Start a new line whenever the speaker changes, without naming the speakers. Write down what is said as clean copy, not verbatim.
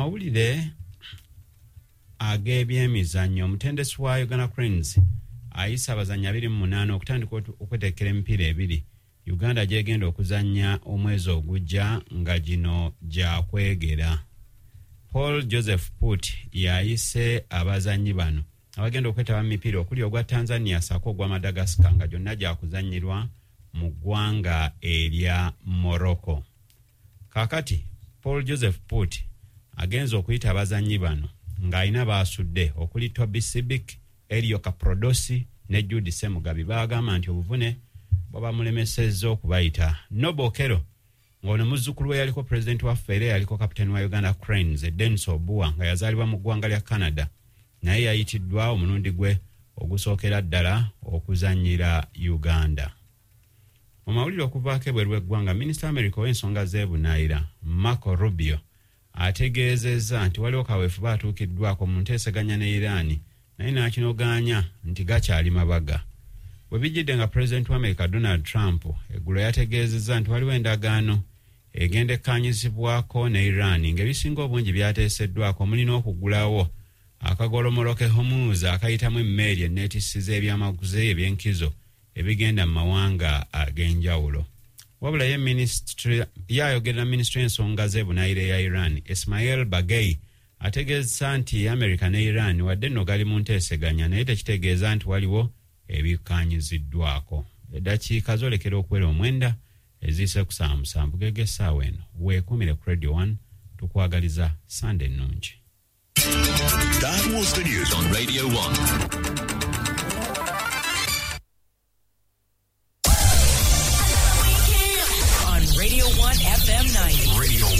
mawulire ag'ebyemizannyo omutendesi wa Uganda Cranes ayisa abazannyi 28 okutandika okweteekera emipiira ebiri Uganda gyegenda okuzannya omwezi ogujja nga gino gya kwegera. Paul Joseph Put yayise abazannyi bano abagenda okwetaba mu mipiira okuli ogwa Tanzania sako ogwa Madagascar nga gyonna gyakuzannyirwa mu ggwanga erya Morocco. Kakati Paul Joseph Put agenza okuyita abazannyi bano ng'alina baasudde okuli Toby Sibik, Elio Caprodosi ne Judy Semugabi baagamba nti obuvune bwabamulemesezza okubayita. Nobo Okero ng'ono muzzukulu we yaliko President wa Fere yaliko Captain wa Uganda Cranes Dennis Obua nga yazaalibwa mu ggwanga lya Canada naye yayitiddwa omulundi gwe ogusookera ddala okuzannyira Uganda. Mu mawulire okuvaako ebweru w'eggwanga Minisita America w'ensonga z'ebunaayira Marco Rubio ategeezezza nti waliwo kaweefube atuukiddwako mu nteeseganya ne Iran naye n'akinogaanya nti gakyali mabaga. Bwe bijjidde nga Pulezidenti wa America Donald Trump eggulo yategeezezza nti waliwo endagaano egenda ekkaanyizibwako ne Iran ng'ebisinga obungi byateeseddwako mulina okugulawo akagolomolo ke Hormuz akayitamu emmeeri enneetissiza ebyamaguzi eby'enkizo ebigenda mu mawanga ag'enjawulo. Wabula yayogerera Ministry y'ensonga z'ebunaayira ya Iran Ismail Bagay ategeeza nti America ne Iran wadde nno gali mu nteeseganya naye tekitegeeza nti waliwo ebikkaanyiziddwako. Eddakiika zolekera okuwera 9 eziise ku 7 gegessaawa eno weekumire ku Radio 1 tukwagaliza Sunday nnungi.
That was the news on Radio 1.